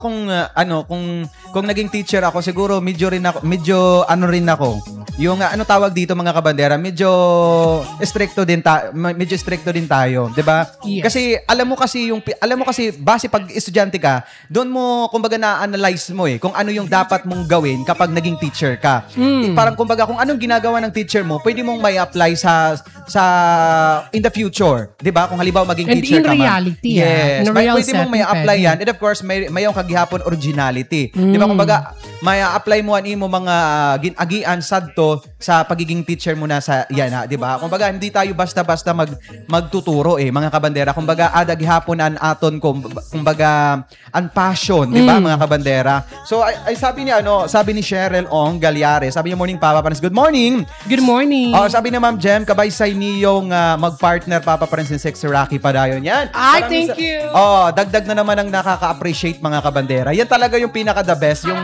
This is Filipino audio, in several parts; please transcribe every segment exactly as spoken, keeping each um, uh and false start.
kung uh, ano, kung kung naging teacher ako, siguro medyo rin ako, medyo ano rin ako. Yung uh, ano tawag dito mga kabandera, medyo stricto din ta medyo stricto din tayo, 'di ba? Yes. Kasi alam mo kasi yung alam mo kasi base pag estudyante ka, doon mo kumbaga na-analyze mo eh kung ano yung dapat mong gawin kapag naging teacher ka. Mm. Eh, parang kumbaga kung anong ginagawa ng teacher mo, pwede mong may apply sa sa in the future, 'di ba? Kung halimbawa maging and teacher ka man. Reality, yes, in may, real pwede mong may apply yan. And of course, may mayong kagihapon originality. Mm. 'Di ba? Kumbaga, may apply mo an imo mga ginagian sadto sa pagiging teacher mo na sa yan ha, 'di ba? Kumbaga, hindi tayo basta-basta mag magtuturo eh, mga kabandera. Kumbaga, ada gihapon an aton kumbaga an passion, 'di ba, mm. mga kabandera? So ay, ay sabi ni ano, sabi ni Cheryl Ong Galyare, sabi niya morning Papa Prince. Good morning. Good morning. Oh, sabi ni Ma'am Jem, kabaysay niyong uh, mag-partner Papa Prince and Sexy Rocky padayon yan. Ay, thank you. Oh, dagdag na naman ang nakaka-appreciate mga kabandera. Yan talaga yung pinaka the best, yung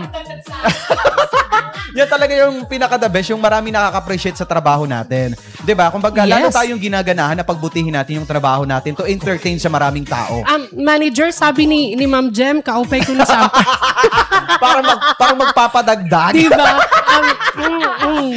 yan talaga yung pinaka the best, yung marami nakaka-appreciate sa trabaho natin. 'Di ba? Kumbaga, yes. lalo tayong ginaganahan na pagbutihin natin yung trabaho natin to entertain sa maraming tao. Um, manager, sabi ni ni Ma'am Jem, kaupay ko na sa para mag para magpapadagdag. 'Di ba? Um, mm, mm.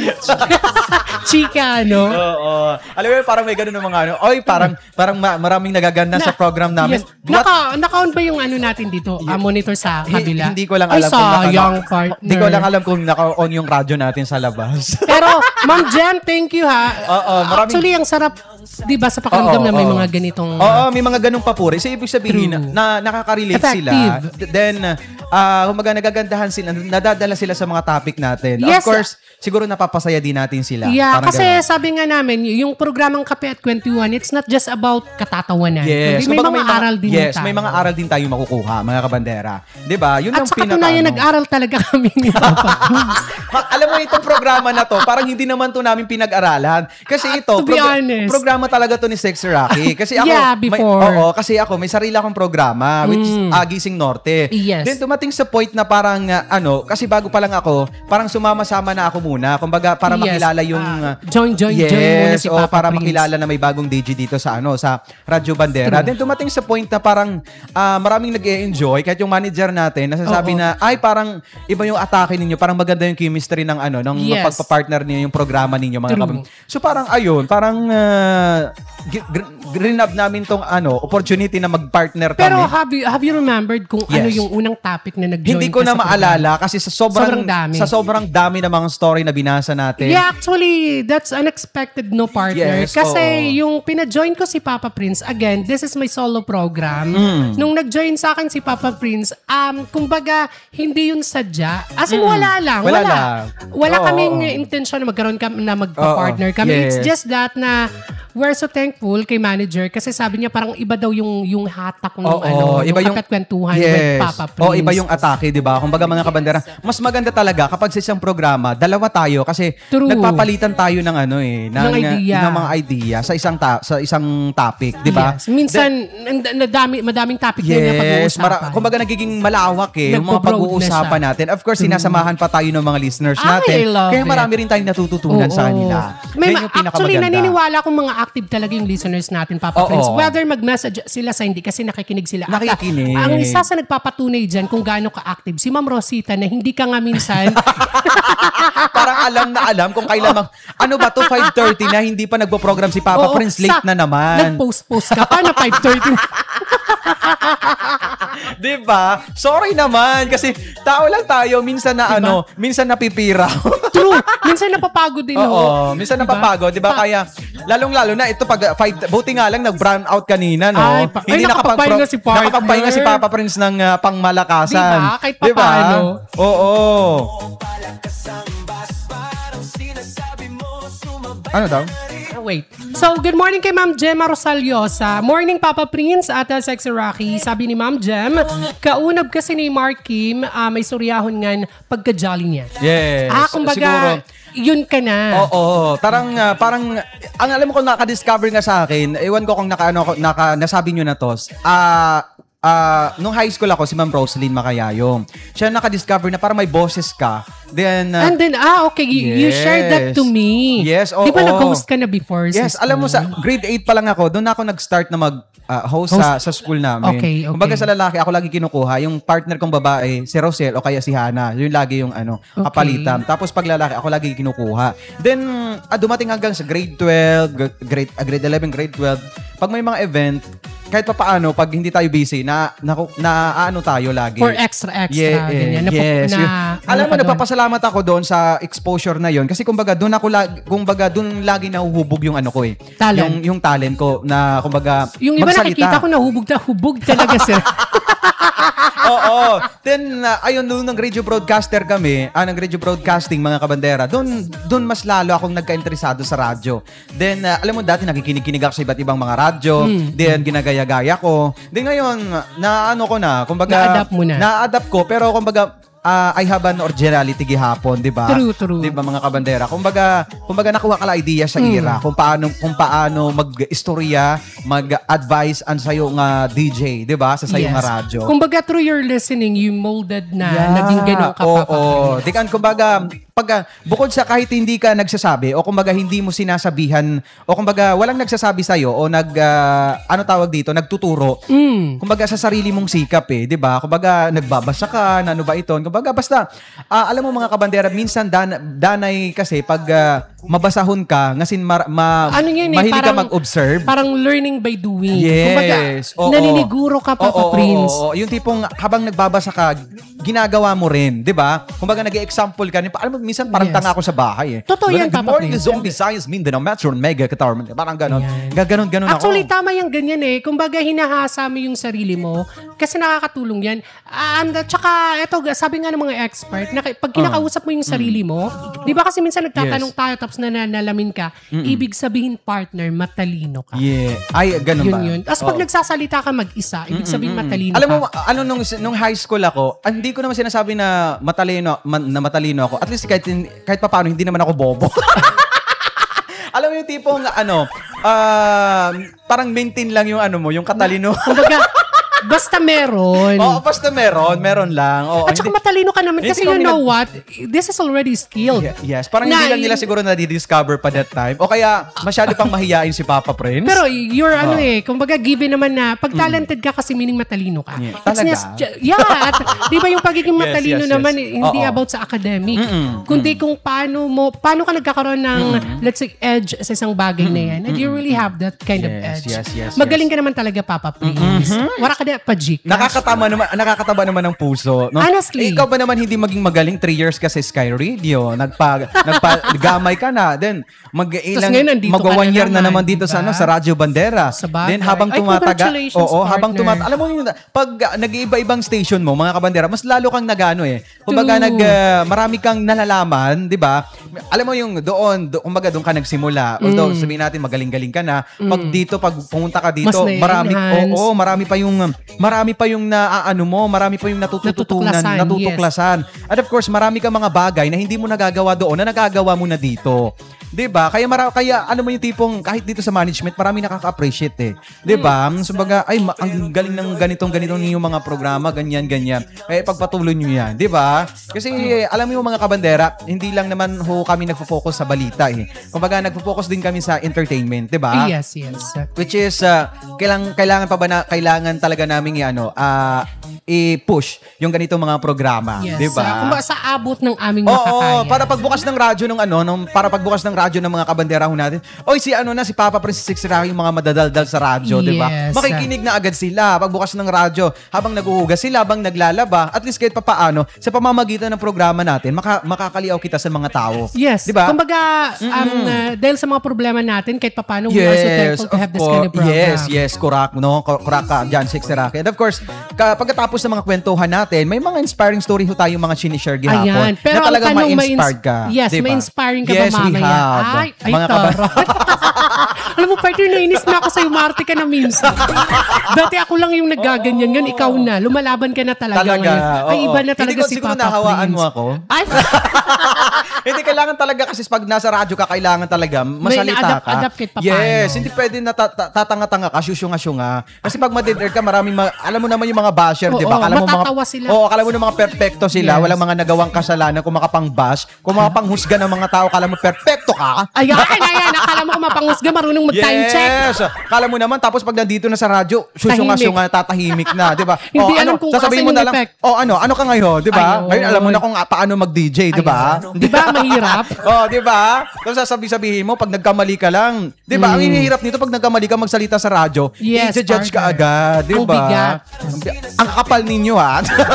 Chika, no? Oo. Alam mo, parang may ganun ng mga ano. Oy, parang parang ma- maraming nagaganda na, sa program namin. Yes. Naka, naka-on ba yung ano natin dito? Yeah. Uh, monitor sa kabila? Hindi ko lang alam Ay, kung sayang, naka, partner. Hindi ko lang alam kung naka-on yung radyo natin sa labas. Pero, Ma'am Jem, thank you ha. Oo, maraming... Actually, ang sarap, di ba, sa pakiramdam na may mga ganitong... Oo, may mga ganong papuri. So, ibig sabihin na, na nakaka-relate effective sila. Then, uh, kumaga nagagandahan sila, nadadala sila sa mga topic natin. Yes. Of course, siguro napapasaya din natin sila. Yeah, parang kasi ganun. Sabi nga namin, yung programang Kape at Kwentuhan, it's not just about katatawanan. Yes. May, mga may mga aral din yes, tayo. may mga aral din tayo makukuha, mga kabandera. Diba? Yun at ang sa pinaka, katunayan, ano, nag-aral talaga kami ni Papa. Alam mo, itong programa na to, parang hindi naman to namin pinag-aralan. Kasi ito, to be prog- honest, programa talaga to ni Sexy Rocky. Kasi ako, yeah, before. May, oo, kasi ako, may sarili akong programa, which is mm. uh, Gising Norte. Yes. Then dumating sa point na parang, uh, ano, kasi bago pa lang ako, parang sumama-sama na ako muna. Kumbaga, para yes. makilala yung... Uh, join, join, yes, join muna si Papa o para Prince. Makilala na may bagong D J dito sa, ano, sa Radyo Bandera. True. Then dumating sa point na parang uh, maraming nag-e-enjoy, kahit yung manager natin, nasasabi Oo. na, ay, parang iba yung atake ninyo, parang maganda yung chemistry ng, ano, ng yes. pagpa-partner niyo yung programa ninyo, mga kapatid. So parang ayun, parang uh, grinab namin tong ano, opportunity na mag-partner kami. Pero have you have you remembered kung yes. ano yung unang topic na nag-join? Hindi ko na maalala kasi sa sobrang, sobrang dami. sa sobrang dami ng mga story na binasa natin. Yeah, actually, that's unexpected, no, partner. Yes, kasi oo. yung pina-join ko si Papa Prince, again, this is my solo program. Mm. Nung nag-join sa akin si Papa Prince, um, kumbaga, hindi yun sadya. As in, mm. wala lang. Wala, wala. lang. Wala oo, kaming oo. intention na magkaroon kami na magpa-partner kami. Yes. It's just that na we're so thankful kay manager kasi sabi niya parang iba daw yung yung hatak ng oh, ano, oh, iba yung Kwentuhan yes. with Papa Prince. Oh, iba yung atake, 'di ba? Kumbaga mga kabandera, mas maganda talaga kapag sa isang programa, dalawa tayo kasi True. nagpapalitan tayo ng ano eh, ng, ng idea, ng mga idea sa isang ta- sa isang topic, 'di ba? Yes. Minsan nadami madaming topic yes, din na pag-uusapan. Mara- kumbaga nagiging malawak eh yung mga pag-uusapan na natin. Of course, sinasamahan pa tayo ng mga listeners natin. I love Kaya marami it. rin tayong natututunan Oo. sa kanila. May ma- actually, naniniwala akong mga active talaga yung listeners natin, Papa Oo. Prince. Whether mag-message sila sa hindi kasi nakikinig sila. Nakikinig. Ang isa sa nagpapatunay dyan kung gaano ka-active, si Ma'am Rosita na hindi ka nga minsan. Parang alam na alam kung kailan mag... Ano ba to five thirty na hindi pa nagpo-program si Papa Oo, Prince, late sa, na naman. Nag-post-post ka pa na five thirty. Diba? Sorry naman kasi tao lang tayo, minsan na diba? ano, minsan napipira. True. Minsan napapagod din. Oo, minsan diba? napapagod, 'di ba? Kaya lalong-lalo na ito pag five, buti nga lang nag-brown out kanina, no? Ay, pa- hindi nakapagpahinga si partner. Nakapagpahinga si Papa Prince ng uh, pangmalakasan. Diba? Kahit pa diba? Paano. Oo. Ano daw? Oh, wait. So, good morning kay Ma'am Gemma Rosaliosa. Morning, Papa Prince at uh, Sexy Rocky. Sabi ni Ma'am Gem, kaunab kasi ni Mark Kim, uh, may suryahon ngan pagka-jolly niya. Yes. Ah, kumbaga, siguro, yun ka na. Oo. Tarang, uh, parang, ang alam mo kung naka-discover nga sa akin, ewan ko kung naka, ano, naka, nasabi nyo na to, ah, uh, ah, nung high school ako, si Ma'am Roslyn Macayayong. Siya nakadiscover na para may boses ka. Then, uh, And then, ah, okay, you, you shared that to me. Yes, oo. Di ba nag-host ka na before? Yes, sa alam mo, sa school? grade eight pa lang ako, doon ako nag-start na mag, uh, host, Host. Sa, sa school namin. Okay, okay. Kumbaga sa lalaki, ako lagi kinukuha. Yung partner kong babae, si Rosel o kaya si Hana. Yun lagi yung ano, Okay. kapalitan. Tapos pag lalaki, ako lagi kinukuha. Then, ah, dumating hanggang sa grade twelve, g- grade, ah, grade eleven, grade twelve. Pag may mga event, kahit pa paano, pag hindi tayo busy, na, na, na ano tayo lagi. For extra, extra. Yeah, ganyan. Napu- yes. na, Yun. ano Alam mo, ka doon? nagpapasalamat ako doon sa exposure na yon kasi kumbaga doon ako lag, kumbaga doon lagi nahuhubog yung ano ko eh. Talent. Yung yung talent ko na kumbaga Yung iba magsalita. nakikita ko na hubog na hubog talaga sir. Oo. Then uh, ayun noon ng radio broadcaster kami, ah ng radio broadcasting mga kabandera. Doon doon mas lalo akong nagka-interesado sa radyo. Then uh, alam mo dati nakikinig-kinig ako sa iba't ibang mga radyo, Hmm. then ginagaya-gaya ko. Then ngayon na ano ko na, kumbaga Na-adapt mo na. Na-adapt ko pero kumbaga ah, I have an originality gihapon, 'di ba? True, true. 'Di ba mga kabandera? Kumbaga, kumbaga nakuha ka la idea sa Mm. ira kung paano kung paano mag-istorya, mag-advise an sayo nga D J, 'di ba? Sa sayo nga radyo. Kumbaga through your listening, you molded na Yeah. naging ganun ka Oo, pa. oo. Dikan, kumbaga, pag, bukod sa kahit hindi ka nagsasabi o kumbaga hindi mo sinasabihan o kumbaga walang nagsasabi sa'yo o nag, ah, ano tawag dito, nagtuturo. Mm. Kumbaga sa sarili mong sikap eh, 'di ba? Kumbaga nagbabasa ka, na ano ba ito? Kumbaga basta ah, alam mo mga kabandera, minsan dan, danay kasi pag ah, mabasahon ka, ngasin ma, ma, Ano yan eh, mahilig ka parang- mag-observe. Parang learning by doing. Yes. Kumbaga, Oo. naniniguro ka pa, Oo, oo, Prince. oo, oo. Yung tipong habang nagbabasa ka, ginagawa mo rin, 'di ba? Kumbaga nag-example ka. Alam mo, minsan parang Yes. tanga ako sa bahay eh. Totoo yan, Good Papa morning, Prince. Luzon, Visayas, Mindanao, Metro, Mega, Qatar. Parang ganon. Ayan. Gaganon, ganon ako. Actually, tama yung ganyan eh. Kumbaga, hinahasa mo yung sarili mo kasi nakakatulong yan. Ah, And uh, tsaka, eto, sabi nga ng mga expert, na pag kinakausap mo yung sarili mo, di ba kasi minsan nagtatanong Yes. tayo tapos nananalamin ka, ibig sabihin partner, matalino ka. Yeah. Ay, ganon Yun ba? yun. Tapos pag Oo. nagsasalita ka mag-isa, ibig sabihin matalino Alam mo, ka. ano nung, nung high school ako, ah, hindi ko naman sinasabi na matalino, man, na matalino ako. At least kahit, kahit pa paano, hindi naman ako bobo. Alam mo yung tipong, ano, ah, parang maintain lang yung ano mo, yung katalino. Kumbaga, basta meron. Oo, basta meron, meron lang. Oo, At saka hindi- matalino ka naman hindi kasi kami you know nag- what? This is already skilled. Ye- Yes, parang Na- hindi lang nila siguro na-discover pa that time. O kaya, masyado pang mahiyain si Papa Prince. Pero you're ano Oh. eh, kumbaga given naman na pag talented ka kasi meaning matalino ka. Yeah. It's Talaga? just- yeah, at di ba yung pagiging Yes, matalino yes, yes. naman eh, hindi Oo. about sa academic, Mm-mm. kundi kung paano mo paano ka nagkakaroon ng let's say edge sa isang bagay na yan. And you really have that kind of Yes, edge. yes, yes, Magaling ka naman talaga, Papa Prince. Wala ka na pajik. Nakakatama naman, nakakataba naman ng puso. No? Honestly. Eh, ikaw ba naman hindi maging magaling three years ka sa Sky Radio? Nagpa, nagpa-gamay ka na. Then, mag-ilang, ngayon, nandito magwa ka one na year na naman, naman dito sa, diba? ano, sa Radyo Bandera. Sa bagay. Then, habang Ay, tumataga, congratulations, oo, habang partner. tumataga, alam mo yun, pag uh, nag-iiba-ibang station mo, mga kabandera, mas lalo kang nagano eh. Kumbaga, True. nag, uh, marami kang nalalaman, di ba? Alam mo yung doon, do, kumbaga doon ka nagsimula. Although, sabihin natin, magaling-galing ka na. Pag dito, pag pumunta ka dito, Mm. Mas marami, na-enhance. oo, marami pa yung, marami pa yung naaano mo, marami pa yung natututunan, Natutuklasan, natutuklasan. At of course, marami kang mga bagay na hindi mo nagagawa doon na nagagawa mo na dito. 'Di ba? Kaya mara kaya ano mo yung tipong kahit dito sa management, marami nakaka-appreciate eh. 'Di ba? So baga, ay ma- ang galing ng ganitong ganitong yung mga programa, ganyan ganyan. Kaya pagpatuloy niyo 'yan, 'di ba? Kasi eh, alam mo yung mga kabandera, hindi lang naman ho kami nagfo-focus sa balita eh. Kumbaga nagfo-focus din kami sa entertainment, 'di ba? Yes, yes. Which is uh, kailangan kailangan pa ba na kailangan talaga naming i-ano ah i-push yung ganitong mga programa, Yes. 'di ba? Sa, kumbaga, sa abot ng aming Oo, makakaya. para pagbukas ng radyo ng ano, nung para pagbukas ng radyo ng mga kabandera ho natin. Oy, si ano na si Papa Prince Six Rocky, yung mga madadaldal sa radyo, 'di ba? Yes. Makikinig na agad sila pagbukas ng radyo habang naguhugas sila, habang naglalaba. At least kahit papaano sa pamamagitan ng programa natin, maka, makakaliaw kita sa mga tao. Yes. 'Di ba? Kumbaga, um, uh, dahil sa mga problema natin, kahit paano, we are so thankful to of have this kind of course. program. Yes, yes, correct, no? Cor- Correct ka, John Six Rocky. And of course, ka, pagkatapos ng mga kwentuhan natin, may mga inspiring story ho tayo mga sinishare gihapon. Ayan. Pero na talagang ang tanong, ma-inspired ma-ins- ka. Yes, diba? ma-inspiring ka yes, ba mamaya? We have. Ay, ay, mga tara. Alam mo, partner, nainis na ako sa'yo. Marte ka na minsan. Dati ako lang yung naggaganyan. Yan, ikaw na. Lumalaban ka na talaga. Talaga, ngayon. Ay, oo. iba na talaga Hindi ko si siguro Papa nahawaan Prince. mo ako. Ay, Hindi kailangan talaga kasi pag nasa radyo ka, kailangan talaga masalita na-adapt- ka. adapt kahit papaano. Yes, hindi pwede na ta- ta- tatanga-tanga ka, syusyunga-syunga. Kasi pag madidare ka, maraming, ma- alam mo naman yung mga basher, Oo, di ba? Akala mo matatawa mga, sila. Oo, akala mo ng mga perfecto sila, Yes. walang mga nagawang kasalanan, kung makapang-bash, kung makapang-husga ng mga tao, akala mo perfecto ka. Ayan, ayan. Akala mo kung mapanghusga, marunong mag-time check. Yes! Kala mo naman, tapos pag nandito na sa radyo, syusyunga-syunga, tatahimik na, di ba? Hindi O, alam ano, kung sasabihin asan mo na yung lang, effect. oh, ano, ano ka ngayon, di ba? Ayun. Ngayon, alam mo na kung ah, paano mag-D J, di ba? Di ba, mahirap? Oh, di ba? Tapos sasabi-sabihin mo, pag nagkamali ka lang, di ba? Ang hinihirap nito, pag nagkamali ka magsalita sa radyo, Yes, i-judge ka partner. agad, di Ang ba? bigat. Ang bi- Ang kapal ninyo, ha?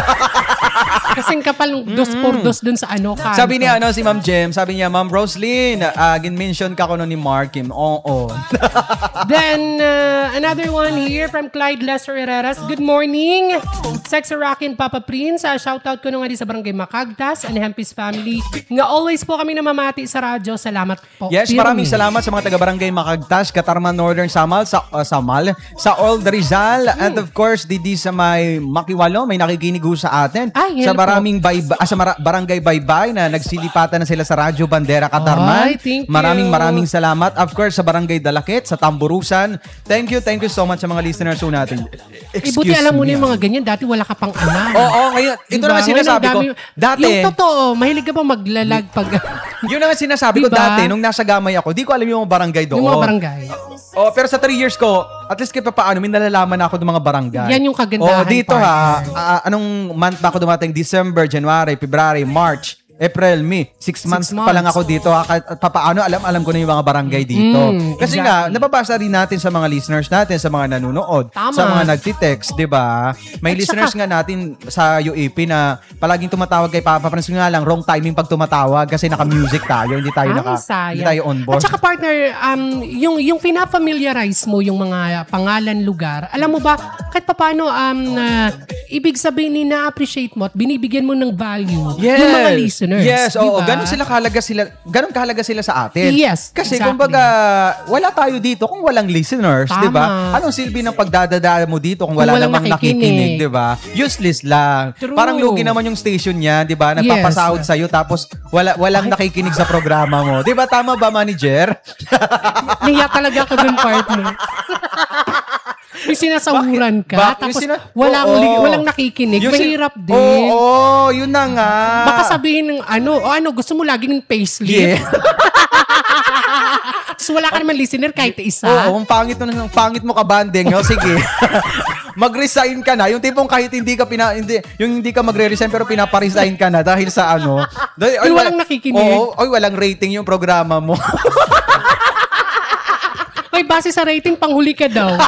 Kasing kapal ng dos por dos dun sa ano ka. Sabi ni ano si Ma'am Jem, sabi niya, Ma'am Roslyn, uh, gin-mention ka ko no ni Markim. Oo. Then, uh, another one here from Clyde Lester Herreras. Good morning, Sexy Rockin' Papa Prince. Uh, shoutout ko nung nga di sa Barangay Macagtas and Hempis family. Nga always po kami namamati sa radyo. Salamat po. Yes, Pirmi. maraming salamat sa mga taga-barangay Macagtas, Katarman Northern Samal, sa uh, Samal, sa Old Rizal, Hmm. and of course, didi sa may Makiwalo, may nakikinig ho sa atin. Ay, sa hello po. maraming bayba, ah, sa mara- barangay Baybay na nagsilipatan na sila sa Radyo Bandera Katarman. Ay, thank you. Maraming maraming salamat. Of course, sa barangay Dalakit, sa Tamburusan. Thank you, thank you so much sa mga listeners ho natin. Eh, buti alam mo na yung mga ganyan. Dati wala ka pang alam. Oo, ngayon, ito Diba? naman sinasabi Ngayon, ko. ang dami- Dati, Yung totoo, mahilig ka ba maglalag pag... yun naman sinasabi ko Diba? dati, nung nasa gamay ako, di ko alam yung mga barangay doon. yung mga barangay. Oh, pero sa three years ko, at least kahit pa paano, may nalalaman ako ng mga barangay. Yan yung kagandahan, Oh, dito ha, partner. ah, anong month ba ako dumating? December, January, February, March, April, May. Six months, Six pa lang months. ako dito. Ha, kahit pa paano, alam, alam ko na yung mga barangay dito. Mm, Kasi exactly. nga, nababasa rin natin sa mga listeners natin, sa mga nanonood, Tama. sa mga nagtitext, di ba? May At listeners saka- nga natin sa U A P na palaging tumatawag kay Papa Francis, nga lang, wrong timing pag tumatawag kasi naka-music tayo, hindi tayo Ay, naka, sayang. hindi tayo on board. At saka partner, um, yung, yung fina-familiarize mo yung mga pangalan, lugar, alam mo ba, kahit paano, um, uh, ibig sabihin ni na-appreciate mo at binibigyan mo ng value Yes. yung mga listeners. Yes, oo. Diba? Ganun sila kahalaga sila, ganun kahalaga sila sa atin. Yes, Kasi exactly. kumbaga, wala tayo dito kung walang listeners, Tama. 'di ba? Anong silbi ng pagdadada mo dito kung Kung wala walang namang nakikinig. nakikinig, 'di ba? Useless lang. True. Parang lugi naman yung station niya, 'di ba? Nagpapasahod sa iyo tapos wala walang nakikinig sa programa mo. 'Di ba tama ba, manager? Niya talaga ako dun, partner. May sinasahuran ka, Bak- tapos yung sina- walang, Oo. li- walang nakikinig. Yung sin- Mahirap din. Oo, oo, yun na nga. Baka sabihin ng ano, o ano, gusto mo laging ng payslip? Yeah. Tapos wala ka naman listener kahit isa. Oo, ang pangit mo, ang pangit mo ka banding. O sige. Mag-resign ka na. Yung tipong kahit hindi ka pina hindi yung hindi ka magre-resign pero pinapa-resign ka na dahil sa ano. Dahil, Yung walang nakikinig. Oo, oy, walang rating yung programa mo. Ay, base sa rating, panghuli ka daw.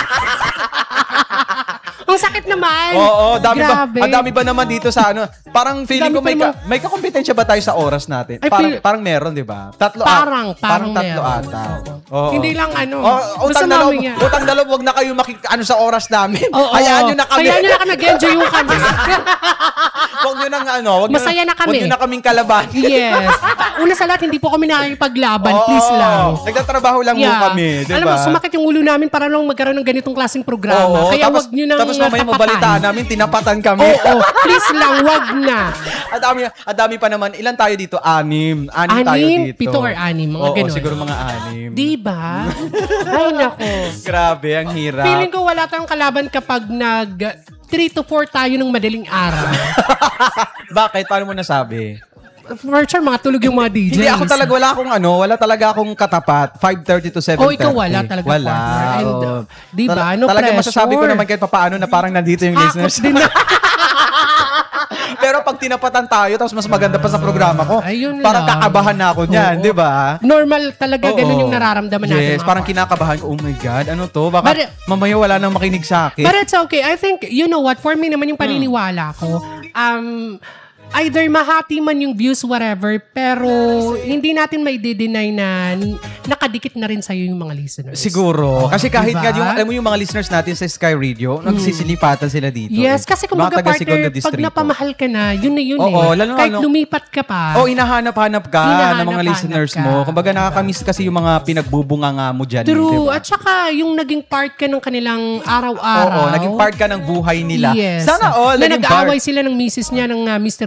Ang sakit naman. Oo, dami ba? Grabe. Ang dami ba naman dito sa ano? Parang feeling Dami ko may pa ka, may kakompetensya ba tayo sa oras natin? Ay, parang feel- parang meron, 'di ba? Tatlo Parang, at, parang tatlo meron. ata. Oo. Hindi lang ano. Oh, Basta utang na loob, mamaya. utang na loob, wag na kayo maki ano sa oras namin. Oo. Hayaan niyo na kami. Hayaan nyo na kami. Nag-enjoy yung kami. Wag niyo nang ano, wag niyo Masaya na kami. Wag niyo na kaming kalaban. Yes. Una sa lahat, hindi po kami nakikipaglaban. Please Oo. lang. Nagtatrabaho lang mo kami, 'di ba? Alam mo, sumakit yung ulo namin para lang magkaroon ng ganitong klaseng programa. Oo, Kaya tapos, wag nyo nang Tapos mamaya tapatan. mabalitaan namin, tinapatan kami. Oo, please lang, wag na. Ang dami, ang dami pa naman. Ilan tayo dito? Anim. Anim, tayo Anim? dito. Pito or anim, mga Oo, ganun. siguro mga anim. Di ba? Ay, nako. Grabe, ang hirap. Feeling ko wala tayong kalaban kapag nag three to four tayo ng madaling araw. Bakit? Paano mo nasabi? For sure, mga tulog yung mga D Js. Hindi ako talaga, wala akong ano, wala talaga akong katapat. five thirty to seven thirty. Oh, ikaw wala talaga, Wala. partner. And, oo. uh, di ba? Tal- No talaga pressure. masasabi ko naman kahit papaano na parang nandito yung listeners. Hakot din na. Pero pag tinapatan tayo, tapos mas maganda pa sa programa ko, Ayun parang lang. kakabahan na ako niyan, Oo. di ba? Normal talaga, Oo. ganun yung nararamdaman natin. Yes, mga parang partner. kinakabahan ko, oh my God, ano to? Baka But- mamaya wala nang makinig sa akin. But it's okay. I think, you know what, for me naman yung paniniwala ko, um, either mahati man yung views, whatever, pero hindi natin may deny na nakadikit na rin sa'yo yung mga listeners. Siguro. Kasi kahit Diba? nga, yung, alam mo yung mga listeners natin sa Sky Radio, nagsisilipatan sila dito. Yes, eh. kasi kung Mga mga taga-Segundo partner, pag Distrito. napamahal ka na, yun na yun Oo, eh. lalo na Kahit ano- lumipat ka pa. Oh, hinahanap-hanap ka ng mga Hinahanap-hanap listeners ka. mo. Kumbaga nakakamiss kasi yung mga pinagbubunga nga mo dyan. True. Diba? At saka, yung naging part ka ng kanilang araw-araw. Oo, naging part ka ng buhay nila. Yes. Sana all Na naging nag-aaway part. sila ng misis niya, ng uh, mister niya,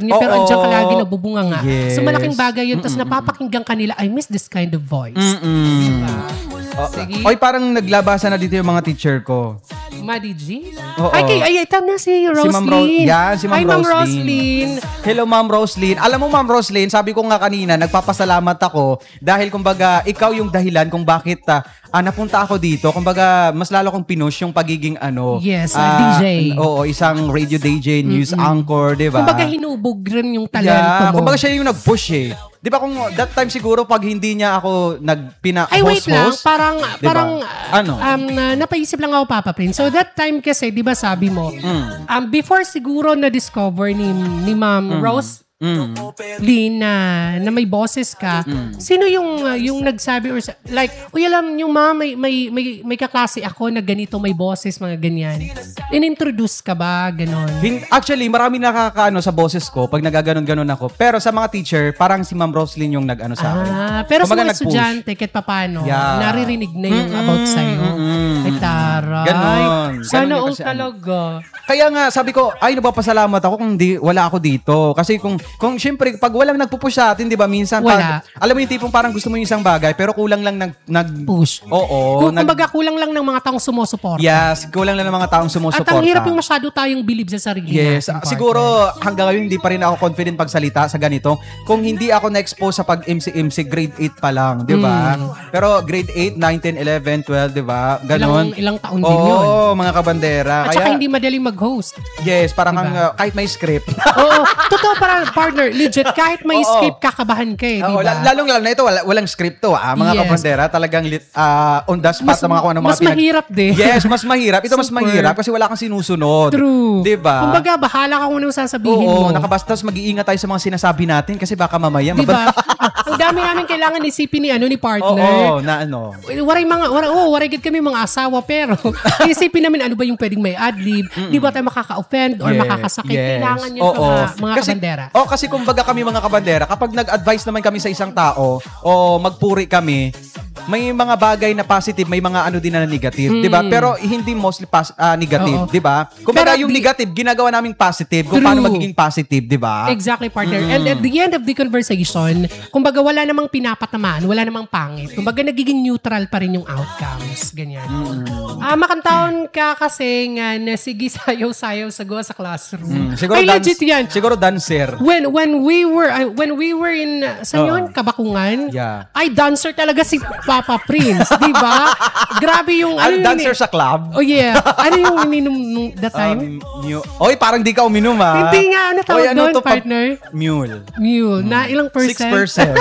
niya, pero Oo. andyan ka lagi nabubunga nga. Yes. So malaking bagay yun. Tapos napapakinggan kanila, I miss this kind of voice. Mm-mm. Diba? Oh, Sige. Oy, parang naglabasan na dito yung mga teacher ko. Madi G? Oo. Ay, kay, ay, ito na si Roslyn. Ma'am Ro- Yan, si Ma'am Hi, Ma'am Roslyn. Roslyn. Hello, Ma'am Roslyn. Alam mo, Ma'am Roslyn, sabi ko nga kanina, nagpapasalamat ako dahil kumbaga, ikaw yung dahilan kung bakit ah, ah, napunta ako dito. Kumbaga, mas lalo kong pinush yung pagiging ano. Yes, ah, D J. Oo, isang radio D J, news anchor, di ba? Kumbaga, hinubog rin yung talento Yeah, mo. kumbaga siya yung nag-push eh. Di ba kung that time siguro pag hindi niya ako nagpina Ay, wait host, lang. host, Parang, Diba? parang, Ano? um, na, napaisip lang ako, Papa Prince. So, that time kasi, di ba sabi mo, Mm. um, before siguro na-discover ni, ni Ma'am Rose, Mm. Lynn, na, na may boses ka, sino yung uh, yung nagsabi or sa- like, uy, alam nyo ma, may, may, may, may kaklase ako na ganito may boses, mga ganyan. In-introduce ka ba? Ganon. Hin- Actually, marami nakakaano sa boses ko pag nagaganon-ganon ako. Pero sa mga teacher, parang si Ma'am Roslyn yung nag-ano sa akin. Ah, pero sa Kumbaga mga nag-push. estudyante, kahit papano, Yeah. naririnig na yung Mm-mm, about sa'yo. mm-mm. Ay, taray. Ganon. Sana Ganon yung all kasi ano. talaga. Kaya nga, sabi ko, ay, nagpapasalamat ako kung di, wala ako dito. Kasi kung, kung syempre, pag walang nagpupush sa atin, di ba, minsan, Wala. pag, alam mo yung tipong parang gusto mo yung isang bagay, pero kulang lang nag, nag Push. Oo. Kung nag- kumbaga kulang lang ng mga taong sumusuporta. Yes, kulang lang ng mga taong At sumusuporta. ang hirap yung masyado tayong believe sa sarili Yes, natin. ah, siguro hanggang ngayon hindi pa rin ako confident pagsalita sa ganito. Kung hindi ako na-expose sa pag-M C M C grade eight pa lang, 'di ba? Mm. Pero grade eight, nine, ten, eleven, twelve, 'di ba? Ganon. Ilang, ilang taon din Oo, yun. mga kabandera. At saka hindi madaling mag-host. Yes, parang Diba? kang, uh, kahit may script. Oo. Totoo parang partner. Legit. Kahit may Oo. script, kakabahan ka eh. Oo, Diba? la- lalong lalo na ito, wala, walang script to, ah, mga Yes. kabandera. Talagang lit, ah, on the spot Mas- na mga kung ano mga mas mahirap din. Yes, mas mahirap. Ito mas Super. mahirap kasi wala kang sinusunod. True. 'Di ba? Kumbaga, bahala ka kung anong sasabihin Oo, mo. nakabastos mag-iingat tayo sa mga sinasabi natin kasi baka mamaya Diba? mabag- Ang dami namin kailangan isipin ni ano ni Oo, partner. na ano. Waray mga, waray, oh, waray gid kami mga asawa, pero isipin namin ano ba yung pwedeng may adlib, di ba tayo makaka-offend or Yeah, makakasakit. yes. Kailangan yun Oo. mga, mga kasi, kabandera. Oh, kasi kumbaga kami mga kabandera, kapag nag-advise naman kami sa isang tao o magpuri kami, may mga bagay na positive, may mga ano din na negative, 'di ba? Pero hindi mostly pas- ah, negative, Oo. 'di ba? Kumbaga Pero yung di- negative ginagawa naming positive kung True. paano magiging positive, 'di ba? Exactly, partner. And at the end of the conversation, kumbaga wala namang pinapatamaan, wala namang pangit. Kumbaga nagiging neutral pa rin yung outcomes. Ganyan. Ah, makantaon ka kasi nga na sige sayaw-sayaw sa go sa classroom. Mm, siguro Ay, dance- legit yan. Siguro dancer. When when we were uh, when we were in uh, saan Oo. yun? Kabakungan? Yeah. Ay, dancer talaga si Papa Prince, di ba? Grabe yung Ano, ano yun dancer eh. sa club? Oh yeah. Ano yung ininom nung that time? Um, mu- Oy, parang di ka uminom ah. Hindi nga, ano tawag Oy, doon, to, pag- partner? Mule. Mule. Na ilang percent? six percent.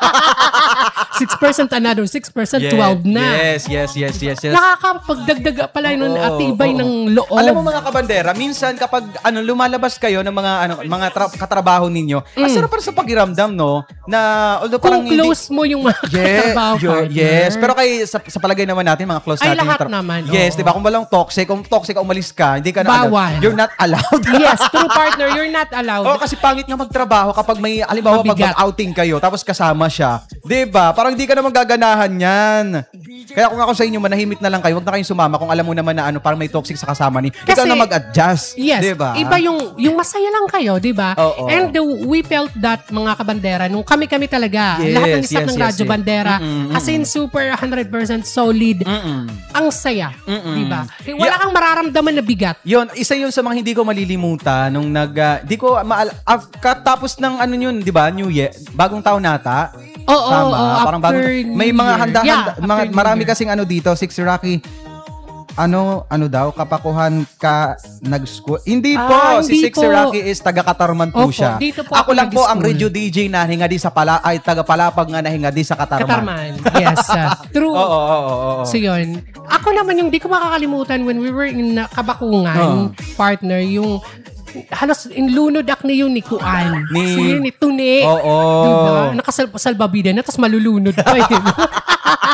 six percent another, six percent, Yeah. twelve na. Yes, yes, yes, yes, yes. Nakakapagdagdag pala nun Oo, at tibay oo. ng loob. Alam mo mga kabandera, minsan kapag ano lumalabas kayo ng mga ano mga tra- katrabaho ninyo, ang sarap para sa pakiramdam, no? Na although parang Kung close mo yung mga Yeah, katrabaho, yo- partner. yes, pero kay sa, sa palagay naman natin mga close Ay, natin. lahat yung tra- naman, Yes, oo. 'di ba? Kung walang toxic, kung toxic ka umalis ka, hindi ka na ano, Bawal. you're not allowed. Yes, true partner, you're not allowed. Oh, kasi pangit nga magtrabaho kapag may, alimbawa, pag Mabigat. mag-outing kayo, tapos kasama siya. 'Di ba? Parang hindi ka na magaganahan yan. Kaya kung ako sa inyo, manahimik na lang kayo. Huwag na kayong sumama kung alam mo naman na ano, parang may toxic sa kasama ni. Ikaw Kasi- na mag-adjust. Yes, 'Di ba? iba yung yung masaya lang kayo, 'di ba? Oo. And uh, we felt that mga kabandera nung kami-kami talaga, Yes, lahat ng staff yes, ng yes, Radyo yes. Bandera, Mm-mm, as in super one hundred percent solid. Mm-mm. Ang saya, Mm-mm. 'di ba? Wala Yeah. kang mararamdaman na bigat. Yun, isa yun sa mga hindi ko malilimutan nung nag, ah, di ko, maal, af, katapos ng ano yun, di ba, New Year, bagong taon nata. Oo, Tama, oo, parang after bagong, may New mga Year. handa, Yeah, handa after mga, New marami Year. kasing ano dito, Six Rocky, ano, ano daw, kapakuhan ka nag-school. Hindi po, Ah, si hindi Six po. Rocky is taga-Katarman po Opo, siya. dito po ako ako lang po ang nag-school. radio D J na hinga di sa pala, ay taga-palapag nga na hinga di sa Katarman. Katarman. Yes. uh, true. Oo, oo, oo, oo. So yun. Ako naman yung di ko makakalimutan when we were in uh, Kabakungan, partner, yung halos inlunod akni yung ni Kuan. Ni- So yun, ni Tune. Oo. Diba? Nakasalbabida na, tapos malulunod pa yun.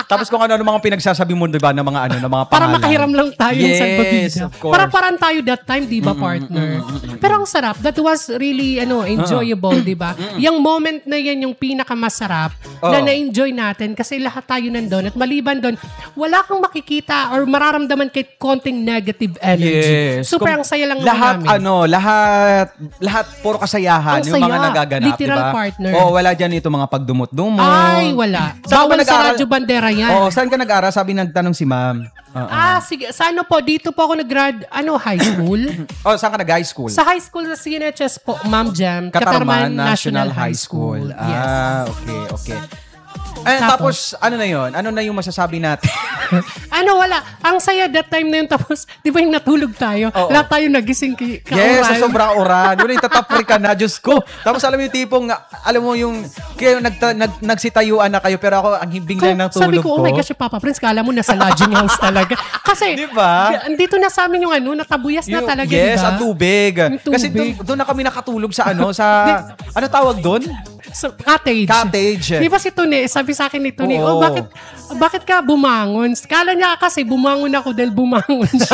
Tapos kung ano-ano mga pinagsasabi mo, di ba, ng mga ano, ng mga Para pangalan. makahiram lang tayo Yes, sa bibida. of course. Para parang tayo that time, di ba, partner? Pero ang sarap. That was really ano enjoyable, di ba? Yung moment na yan, yung pinakamasarap na Oo. na-enjoy natin kasi lahat tayo nandun. At maliban doon, wala kang makikita or mararamdaman kahit konting negative energy. Yes. Super Kung ang saya lang lahat, namin. ano, lahat, lahat, puro kasayahan. Ang yung mga saya. nagaganap, Literal diba? partner. Oo, wala dyan ito mga pagdumot-dumot. Ay, wala. Saan ka ba Bawal sa nag-aaral? Radyo Bandera yan. Oo, saan ka nag-aral? Sabi nagtanong si ma'am. Oo. Ah, sige. Sa ano po, dito po ako nag-grad, ano, high school? Oh, saan ka nag-high school? Sa high school sa C N H S po, Ma'am Jam, Katarman National High School. Yes. Ah, okay, okay. Eh, tapos, ano na yon? Ano na yung masasabi natin? Ano, wala. Ang saya that time na yun. Tapos, di ba yung natulog tayo? Oo. Lahat tayo nagising ki- Yes, kauran. sa sobrang oran. Yun yung tatapri ka na, Diyos ko. Tapos alam mo yung tipong, alam mo yung, kaya nagta, nag, nagsitayuan na kayo, pero ako, ang himbing lang ng tulog Sabi ko, ko. oh my gosh, Papa Prince, kala mo nasa lodging house talaga. Kasi, Di ba? andito na sa amin yung ano, natabuyas na Yung- talaga, yes, di ba? ang tubig. Yung tubig. Kasi doon, doon na kami nakatulog sa ano, sa, ano tawag doon? So, cottage. Cottage. Di ba si Tune, sabi sa akin ni Tune, Oo. oh, bakit, bakit ka bumangon? Kala niya kasi bumangon ako dahil bumangon siya.